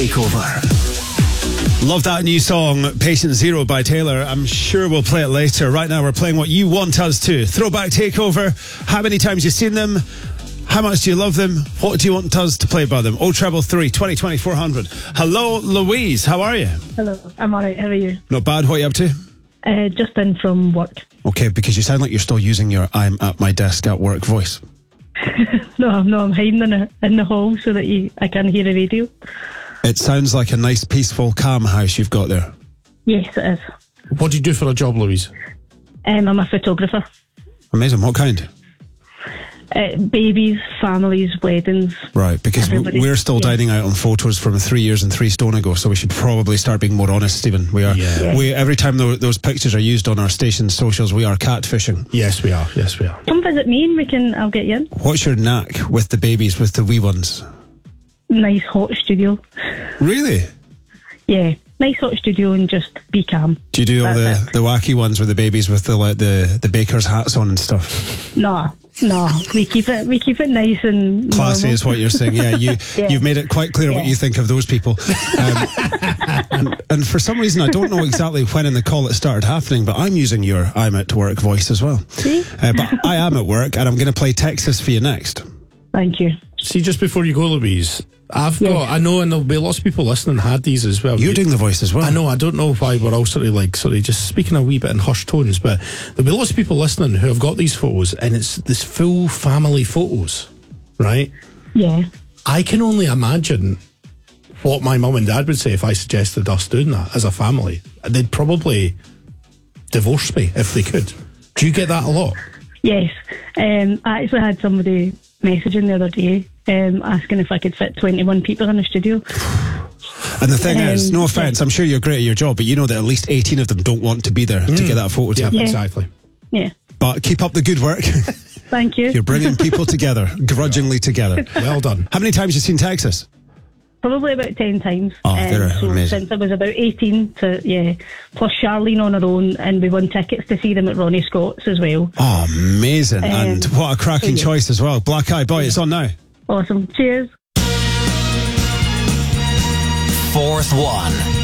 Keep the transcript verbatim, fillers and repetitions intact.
Takeover. Love that new song, Patient Zero by Taylor. I'm sure we'll play it later. Right now we're playing what you want us to. Throwback Takeover. How many times you've seen them? How much do you love them? What do you want us to play by them? oh treble three, twenty, twenty, four hundred. Hello, Louise. How are you? Hello. I'm all right. How are you? Not bad. What are you up to? Uh, just in from work. Okay, because you sound like you're still using your I'm at my desk at work voice. no, no, I'm hiding in, a, in the hall so that you, I can hear the radio. It sounds like a nice, peaceful, calm house you've got there. Yes, it is. What do you do for a job, Louise? Um, I'm a photographer. Amazing. What kind? Uh, babies, families, weddings. Right, because everybody. we're still yeah. dining out on photos from three years and three stone ago, so we should probably start being more honest, Stephen. We are. Yeah. Yeah. We every time th- those pictures are used on our station's socials, we are catfishing. Yes, we are. Yes, we are. Come visit me and we can. I'll get you in. What's your knack with the babies, with the wee ones? Nice hot studio. Really? Yeah, nice hot studio and just be calm. Do you do all the, That's it. the wacky ones with the babies with the like the the baker's hats on and stuff? No, no, we keep it. We keep it nice and Classy normal. is what you're saying. Yeah, you Yeah. you've made it quite clear what Yeah. you think of those people. Um, and, and for some reason, I don't know exactly when in the call it started happening, but I'm using your I'm at work voice as well. See? Uh, but I am at work, and I'm going to play Texas for you next. Thank you. See, just before you go, Louise, I've Yes. got, I know, and there'll be lots of people listening had these as well. You're doing the voice as well. I know, I don't know why we're all sort of like, sort of just speaking a wee bit in hushed tones, but there'll be lots of people listening who have got these photos, and it's this full family photos, right? Yeah. I can only imagine what my mum and dad would say if I suggested us doing that as a family. They'd probably divorce me if they could. Do you get that a lot? Yes. Um, I actually had somebody messaging the other day um, asking if I could fit twenty-one people in the studio. And the thing Um, is, no offence, I'm sure you're great at your job, but you know that at least eighteen of them don't want to be there to get that photo Yeah, taken. Yeah. exactly. Yeah. But keep up the good work. Thank you. You're bringing people together, grudgingly together. Well done. How many times have you seen Texas? Probably about ten times. Oh, they're so amazing. since I was about eighteen to, yeah, plus Charlene on her own, and we won tickets to see them at Ronnie Scott's as well. Oh, amazing. Um, and what a cracking yeah. choice as well. Black Eye Boy, it's on now. Awesome. Cheers. Fourth one.